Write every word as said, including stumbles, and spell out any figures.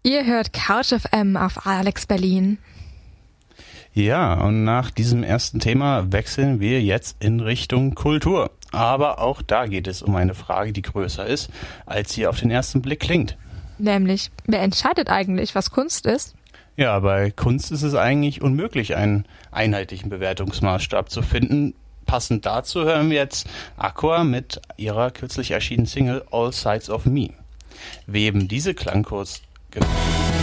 Ihr hört Couch F M auf Alex Berlin. Ja, und nach diesem ersten Thema wechseln wir jetzt in Richtung Kultur. Aber auch da geht es um eine Frage, die größer ist, als sie auf den ersten Blick klingt. Nämlich, wer entscheidet eigentlich, was Kunst ist? Ja, bei Kunst ist es eigentlich unmöglich, einen einheitlichen Bewertungsmaßstab zu finden. Passend dazu hören wir jetzt Aqua mit ihrer kürzlich erschienenen Single All Sides of Me. Wem diese Klangkurs gefällt.